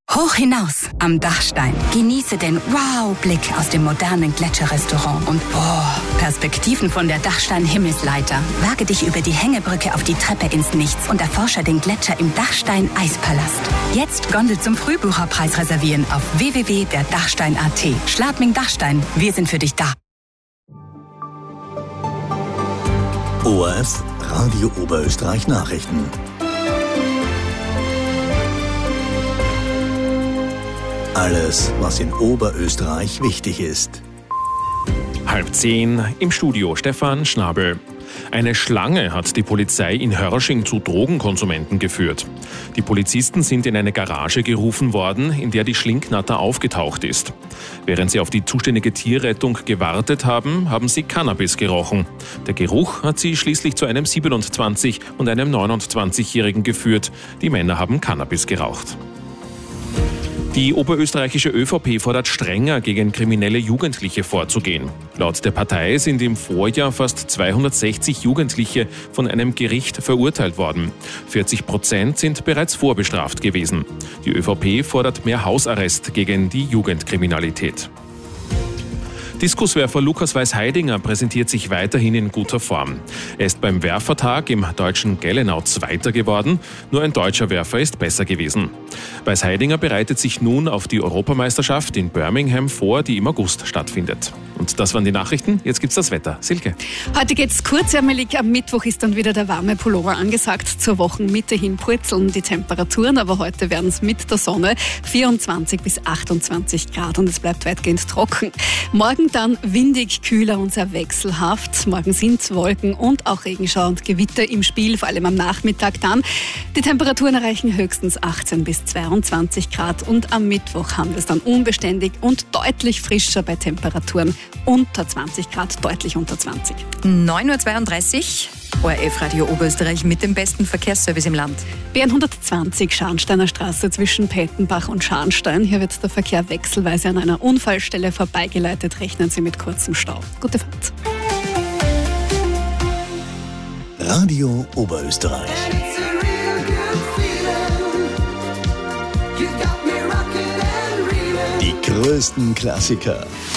Hoch hinaus am Dachstein. Genieße den Wow-Blick aus dem modernen Gletscherrestaurant und Perspektiven von der Dachstein-Himmelsleiter. Wage dich über die Hängebrücke auf die Treppe ins Nichts und erforsche den Gletscher im Dachstein-Eispalast. Jetzt Gondel zum Frühbucherpreis reservieren auf www.derdachstein.at. Schladming Dachstein, wir sind für dich da. ORF Radio Oberösterreich Nachrichten. Alles, was in Oberösterreich wichtig ist. 9:30 im Studio Stefan Schnabel. Eine Schlange hat die Polizei in Hörsching zu Drogenkonsumenten geführt. Die Polizisten sind in eine Garage gerufen worden, in der die Schlingnatter aufgetaucht ist. Während sie auf die zuständige Tierrettung gewartet haben, haben sie Cannabis gerochen. Der Geruch hat sie schließlich zu einem 27- und einem 29-Jährigen geführt. Die Männer haben Cannabis geraucht. Die oberösterreichische ÖVP fordert strenger gegen kriminelle Jugendliche vorzugehen. Laut der Partei sind im Vorjahr fast 260 Jugendliche von einem Gericht verurteilt worden. 40% sind bereits vorbestraft gewesen. Die ÖVP fordert mehr Hausarrest gegen die Jugendkriminalität. Diskuswerfer Lukas Weiß-Heidinger präsentiert sich weiterhin in guter Form. Er ist beim Werfertag im deutschen Gellenau Zweiter geworden. Nur ein deutscher Werfer ist besser gewesen. Weiß-Heidinger bereitet sich nun auf die Europameisterschaft in Birmingham vor, die im August stattfindet. Und das waren die Nachrichten. Jetzt gibt's das Wetter. Silke. Heute geht's kurzärmelig. Am Mittwoch ist dann wieder der warme Pullover angesagt. Zur Wochenmitte hin purzeln die Temperaturen, aber heute werden es mit der Sonne 24 bis 28 Grad und es bleibt weitgehend trocken. Morgen dann windig, kühler und sehr wechselhaft. Morgen sind Wolken und auch Regenschauer und Gewitter im Spiel, vor allem am Nachmittag dann. Die Temperaturen erreichen höchstens 18 bis 22 Grad und am Mittwoch haben wir es dann unbeständig und deutlich frischer bei Temperaturen unter 20 Grad, deutlich unter 20. 9:32 Uhr, ORF Radio Oberösterreich mit dem besten Verkehrsservice im Land. B120 Scharnsteiner Straße zwischen Pettenbach und Scharnstein. Hier wird der Verkehr wechselweise an einer Unfallstelle vorbeigeleitet. Rechnen Sie mit kurzem Stau. Gute Fahrt. Radio Oberösterreich. Die größten Klassiker